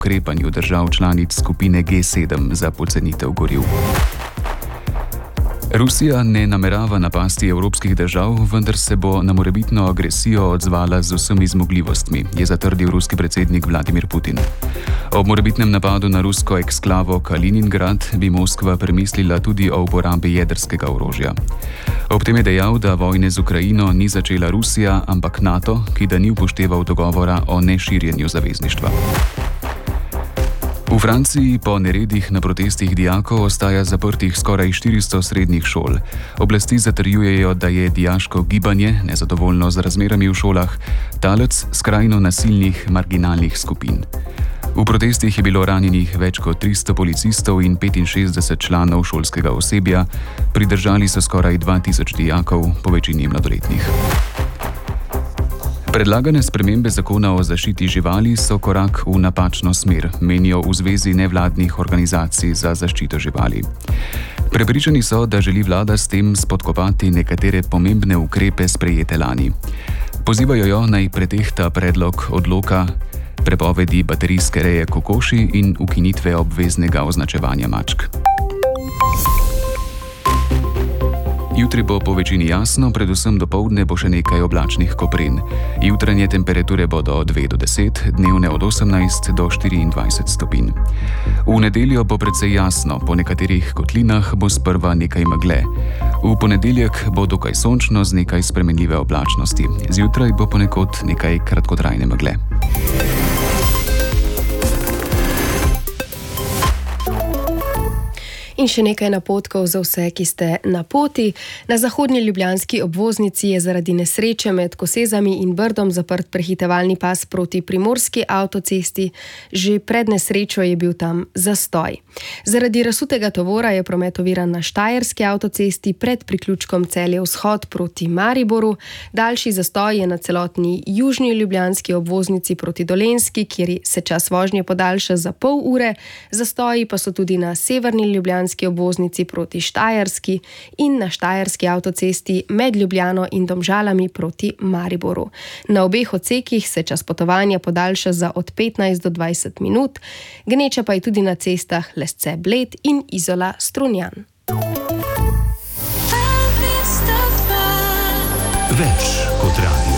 ukrepanju držav članic skupine G7 za pocenitev goriv. Rusija ne namerava napasti evropskih držav, vendar se bo na morebitno agresijo odzvala z vsemi zmogljivostmi, je zatrdil ruski predsednik Vladimir Putin. Ob morebitnem napadu na rusko eksklavo Kaliningrad bi Moskva premislila tudi o uporabi jedrskega orožja. Ob tem je dejal, da vojne z Ukrajino ni začela Rusija, ampak NATO, ki da ni upošteval dogovora o neširjenju zavezništva. V Franciji po neredih na protestih dijakov ostaja zaprtih skoraj 400 srednjih šol. Oblasti zatrjujejo, da je dijaško gibanje, nezadovoljno z razmerami v šolah, talec skrajno nasilnih marginalnih skupin. V protestih je bilo ranjenih več kot 300 policistov in 65 članov šolskega osebja, pridržali so skoraj 2000 dijakov, po večini mladoletnih. Predlagane spremembe zakona o zaščiti živali so korak v napačno smer, menijo v Zvezi nevladnih organizacij za zaščito živali. Prepričani so, da želi vlada s tem spodkopati nekatere pomembne ukrepe sprejete lani. Pozivajo jo naj pretehta predlog odloka prepovedi baterijske reje kokoši in ukinitve obveznega označevanja mačk. Jutri bo po večini jasno, predvsem dopoldne bo še nekaj oblačnih koprin. Jutranje temperature bodo od 2 do 10, dnevne od 18 do 24 stopinj. V nedeljo bo precej jasno, po nekaterih kotlinah bo sprva nekaj megle. V ponedeljek bo dokaj sončno z nekaj spremenljive oblačnosti. Zjutraj bo ponekod nekaj kratkotrajne megle. In še nekaj napotkov za vse, ki ste na poti. Na zahodnji ljubljanski obvoznici je zaradi nesreče med Kosezami in Brdom zaprt prehitevalni pas proti primorski avtocesti. Že pred nesrečo je bil tam zastoj. Zaradi razsutega tovora je promet oviran na štajerski avtocesti pred priključkom Celje vzhod proti Mariboru. Daljši zastoj je na celotni južni ljubljanski obvoznici proti Dolenjski, kjer se čas vožnje podaljša za pol ure. Zastoji pa so tudi na severni ljubljanski obvoznici proti Štajerski in na štajerski avtocesti med Ljubljano in Domžalami proti Mariboru. Na obeh odsekih se čas potovanja podaljša za od 15 do 20 minut, gneča pa je tudi na cestah Lesce Bled in Izola Strunjan. Več kot radio.